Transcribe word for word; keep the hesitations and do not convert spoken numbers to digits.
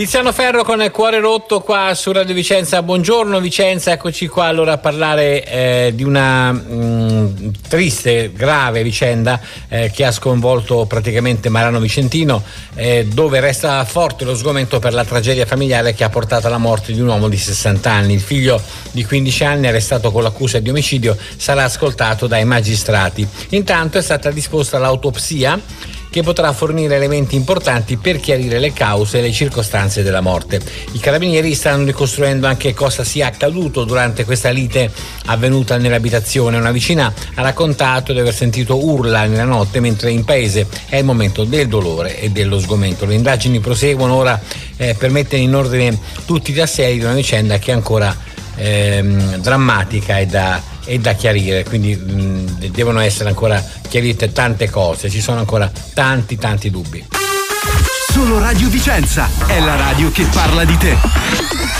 Tiziano Ferro con il cuore rotto qua su Radio Vicenza. Buongiorno Vicenza, eccoci qua allora a parlare eh, di una mh, triste, grave vicenda eh, che ha sconvolto praticamente Marano Vicentino, eh, dove resta forte lo sgomento per la tragedia familiare che ha portato alla morte di un uomo di sessanta anni. Il figlio di quindici anni, arrestato con l'accusa di omicidio, sarà ascoltato dai magistrati. Intanto è stata disposta l'autopsia che potrà fornire elementi importanti per chiarire le cause e le circostanze della morte. I carabinieri stanno ricostruendo anche cosa sia accaduto durante questa lite avvenuta nell'abitazione. Una vicina ha raccontato di aver sentito urla nella notte, mentre in paese è il momento del dolore e dello sgomento. Le indagini proseguono ora eh, per mettere in ordine tutti gli assedi di una vicenda che è ancora ehm, drammatica e da e da chiarire, quindi mh, devono essere ancora chiarite tante cose, ci sono ancora tanti tanti dubbi. Solo Radio Vicenza è la radio che parla di te.